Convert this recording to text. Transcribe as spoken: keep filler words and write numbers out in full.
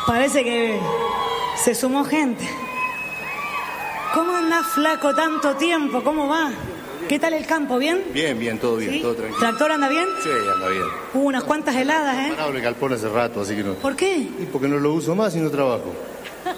Parece que se sumó gente. ¿Cómo andás, flaco, tanto tiempo? ¿Cómo va? ¿Qué tal el campo? ¿Bien? Bien, bien, todo bien, ¿Sí? todo tranquilo. ¿Tractor anda bien? Sí, anda bien. Hubo unas cuantas heladas, ¿eh? Parado el galpón hace rato, así que no. ¿Por qué? Y porque no lo uso más y no trabajo.